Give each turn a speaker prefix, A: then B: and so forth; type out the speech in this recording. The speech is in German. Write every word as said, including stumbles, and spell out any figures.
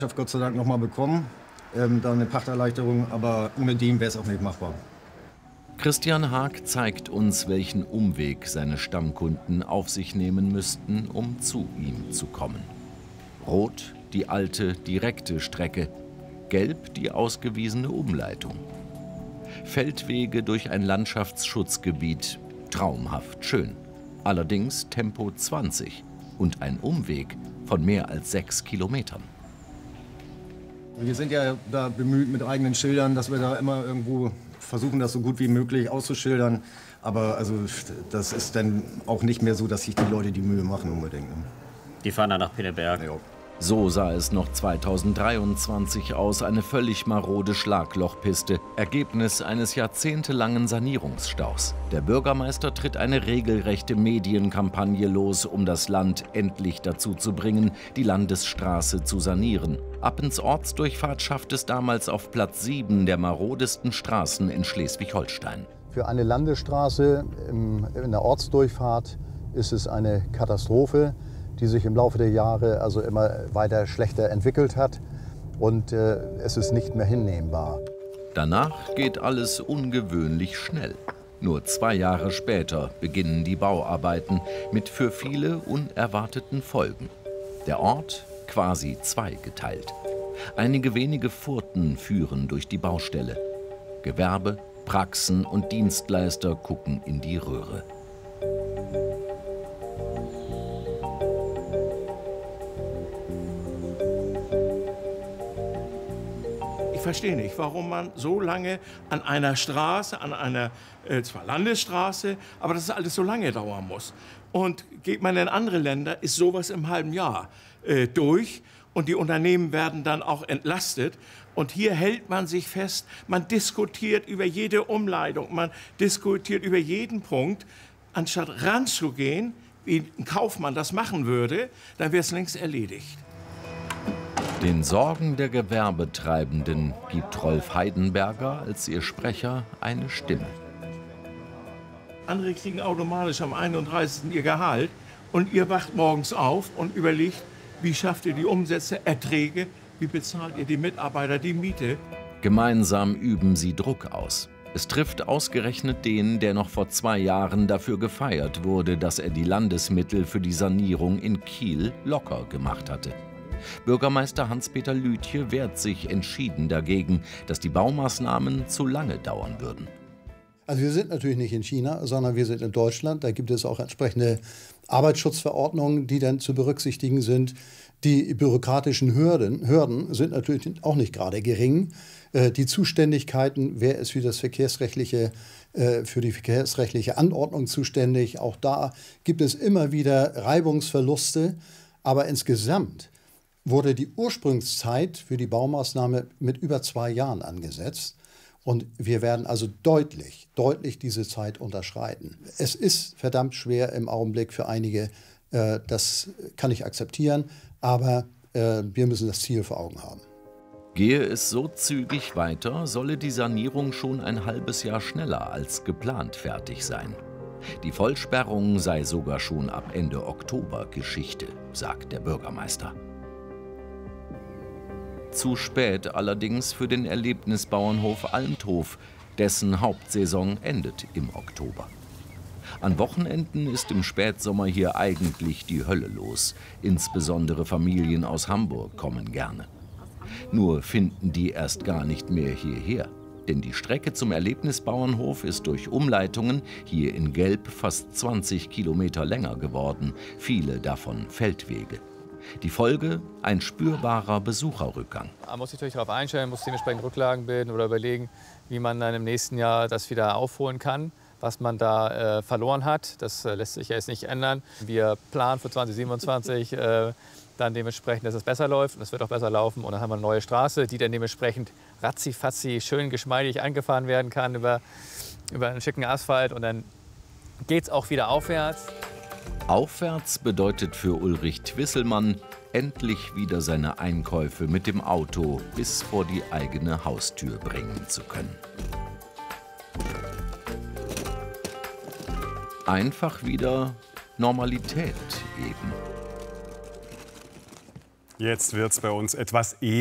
A: Ich habe Gott sei Dank noch mal bekommen, ähm, da eine Pachterleichterung, aber ohne den wäre es auch nicht machbar.
B: Christian Haag zeigt uns, welchen Umweg seine Stammkunden auf sich nehmen müssten, um zu ihm zu kommen. Rot die alte, direkte Strecke, gelb die ausgewiesene Umleitung. Feldwege durch ein Landschaftsschutzgebiet, traumhaft schön. Allerdings Tempo zwanzig und ein Umweg von mehr als sechs Kilometern.
A: Wir sind ja da bemüht mit eigenen Schildern, dass wir da immer irgendwo versuchen, das so gut wie möglich auszuschildern. Aber also, das ist dann auch nicht mehr so, dass sich die Leute die Mühe machen unbedingt.
C: Die fahren dann nach Pinneberg.
A: Ja.
B: So sah es noch zweitausenddreiundzwanzig aus, eine völlig marode Schlaglochpiste, Ergebnis eines jahrzehntelangen Sanierungsstaus. Der Bürgermeister tritt eine regelrechte Medienkampagne los, um das Land endlich dazu zu bringen, die Landesstraße zu sanieren. Appens Ortsdurchfahrt schafft es damals auf Platz sieben der marodesten Straßen in Schleswig-Holstein.
D: Für eine Landesstraße im, in der Ortsdurchfahrt ist es eine Katastrophe, die sich im Laufe der Jahre also immer weiter schlechter entwickelt hat, und äh, es ist nicht mehr hinnehmbar.
B: Danach geht alles ungewöhnlich schnell. Nur zwei Jahre später beginnen die Bauarbeiten mit für viele unerwarteten Folgen. Der Ort quasi zweigeteilt. Einige wenige Furten führen durch die Baustelle. Gewerbe, Praxen und Dienstleister gucken in die Röhre.
E: Ich verstehe nicht, warum man so lange an einer Straße, an einer äh, zwar Landesstraße, aber dass es alles so lange dauern muss. Und geht man in andere Länder, ist sowas im halben Jahr äh, durch und die Unternehmen werden dann auch entlastet. Und hier hält man sich fest, man diskutiert über jede Umleitung, man diskutiert über jeden Punkt, anstatt ranzugehen, wie ein Kaufmann das machen würde, dann wäre es längst erledigt.
B: Den Sorgen der Gewerbetreibenden gibt Rolf Heidenberger als ihr Sprecher eine Stimme.
E: Andere kriegen automatisch am einunddreißigsten ihr Gehalt und ihr wacht morgens auf und überlegt, wie schafft ihr die Umsätze, Erträge, wie bezahlt ihr die Mitarbeiter die Miete.
B: Gemeinsam üben sie Druck aus. Es trifft ausgerechnet den, der noch vor zwei Jahren dafür gefeiert wurde, dass er die Landesmittel für die Sanierung in Kiel locker gemacht hatte. Bürgermeister Hans-Peter Lütje wehrt sich entschieden dagegen, dass die Baumaßnahmen zu lange dauern würden.
D: Also wir sind natürlich nicht in China, sondern wir sind in Deutschland. Da gibt es auch entsprechende Arbeitsschutzverordnungen, die dann zu berücksichtigen sind. Die bürokratischen Hürden, Hürden sind natürlich auch nicht gerade gering. Die Zuständigkeiten, wer ist für das verkehrsrechtliche, für die verkehrsrechtliche Anordnung zuständig, auch da gibt es immer wieder Reibungsverluste. Aber insgesamt wurde die Ursprungszeit für die Baumaßnahme mit über zwei Jahren angesetzt. Und wir werden also deutlich, deutlich diese Zeit unterschreiten. Es ist verdammt schwer im Augenblick für einige, äh, das kann ich akzeptieren, aber äh, wir müssen das Ziel vor Augen haben.
B: Gehe es so zügig weiter, solle die Sanierung schon ein halbes Jahr schneller als geplant fertig sein. Die Vollsperrung sei sogar schon ab Ende Oktober Geschichte, sagt der Bürgermeister. Zu spät allerdings für den Erlebnisbauernhof Almthof, dessen Hauptsaison endet im Oktober. An Wochenenden ist im Spätsommer hier eigentlich die Hölle los. Insbesondere Familien aus Hamburg kommen gerne. Nur finden die erst gar nicht mehr hierher. Denn die Strecke zum Erlebnisbauernhof ist durch Umleitungen hier in Gelb fast zwanzig Kilometer länger geworden, viele davon Feldwege. Die Folge: ein spürbarer Besucherrückgang.
F: Man muss sich natürlich darauf einstellen, muss dementsprechend Rücklagen bilden oder überlegen, wie man dann im nächsten Jahr das wieder aufholen kann, was man da äh, verloren hat. Das äh, lässt sich ja jetzt nicht ändern. Wir planen für zweitausendsiebenundzwanzig äh, dann dementsprechend, dass es besser läuft, und es wird auch besser laufen. Und dann haben wir eine neue Straße, die dann dementsprechend ratzi-fatzi schön geschmeidig angefahren werden kann über, über einen schicken Asphalt. Und dann geht es auch wieder aufwärts.
B: Aufwärts bedeutet für Ulrich Twisselmann, endlich wieder seine Einkäufe mit dem Auto bis vor die eigene Haustür bringen zu können. Einfach wieder Normalität eben.
G: Jetzt wird es bei uns etwas